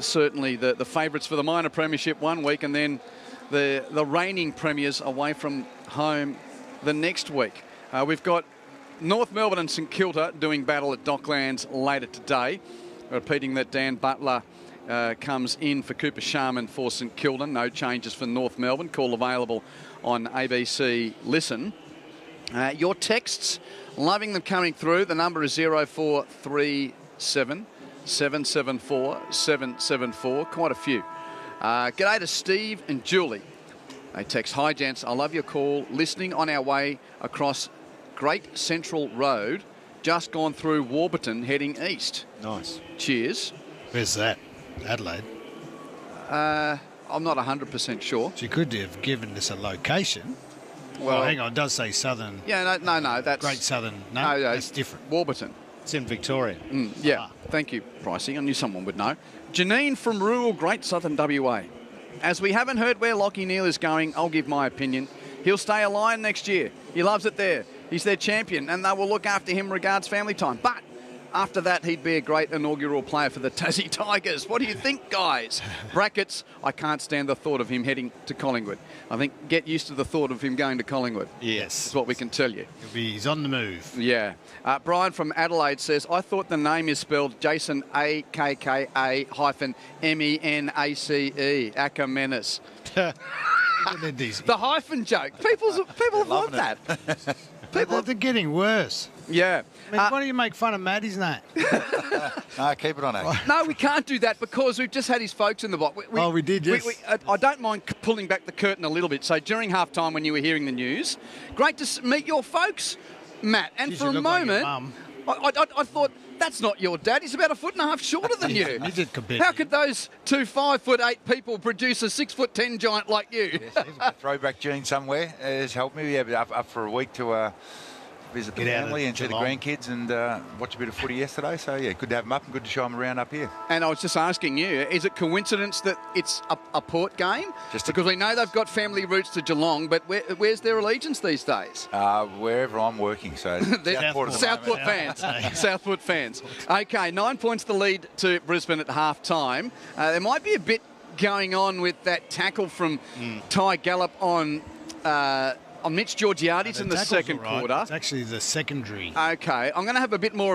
certainly the favourites for the minor premiership one week, and then the reigning premiers away from home the next week. We've got North Melbourne and St Kilda doing battle at Docklands later today. Repeating that Dan Butler comes in for Cooper Sharman for St Kilda. No changes for North Melbourne. Call available on ABC Listen. Your texts, loving them coming through. The number is 0437 774 774. Quite a few. G'day to Steve and Julie. They text, "Hi gents, I love your call. Listening on our way across Great Central Road. Just gone through Warburton heading east." Nice. Cheers. Where's that? Adelaide. I'm not 100% sure. She could have given us a location. Well, hang on, it does say Southern. Yeah, no, that's... Great Southern. No, that's different. Warburton. It's in Victoria. Yeah, Thank you, Pricey. I knew someone would know. Janine from rural Great Southern WA. "As we haven't heard where Lachie Neale is going, I'll give my opinion. He'll stay a Lion next year. He loves it there. He's their champion, and they will look after him regards family time. But after that, he'd be a great inaugural player for the Tassie Tigers. What do you think, guys?" Brackets, "I can't stand the thought of him heading to Collingwood." I think get used to the thought of him going to Collingwood. Yes. That's what we can tell you. He's on the move. Yeah. Brian from Adelaide says, "I thought the name is spelled Jason AKKA-MENACE, Akamenis." The hyphen joke. People have loved that. They're getting worse. Yeah. I mean, why do you make fun of Maddie's name? No, keep it on it. No, we can't do that because we've just had his folks in the box. We did, yes. I don't mind pulling back the curtain a little bit. So during halftime when you were hearing the news, great to meet your folks, Matt. And for a moment, I thought, that's not your dad. He's about 1.5 foot shorter than you. You did compare. How could those two 5'8" people produce a 6'10" giant like you? Yes, a throwback gene somewhere has helped me. Yeah, up for a week to visit the family and see the grandkids and watch a bit of footy yesterday. So, yeah, good to have them up and good to show them around up here. And I was just asking you, is it coincidence that it's a Port game? Because we know they've got family roots to Geelong, but where's their allegiance these days? Wherever I'm working, so Southport fans. Southport fans. Okay, 9 points the lead to Brisbane at half-time. There might be a bit going on with that tackle from Ty Gallup on Mitch Georgiades in the second quarter. It's actually the secondary. Okay, I'm going to have a bit more